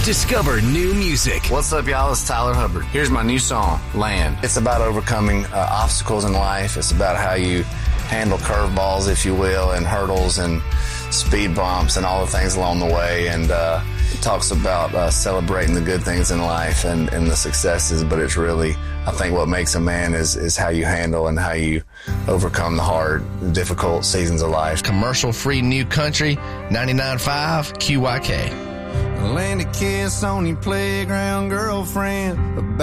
Discover new music. What's up, y'all? It's Tyler Hubbard. Here's my new song, Land. It's about overcoming obstacles in life. It's about how you handle curveballs, if you will, and hurdles and speed bumps and all the things along the way. And it talks about celebrating the good things in life and the successes, but it's really, I think what makes a man is how you handle and how you overcome the hard, difficult seasons of life. Commercial-free new country, 99.5 QYK. Land a kiss on your playground, girlfriend.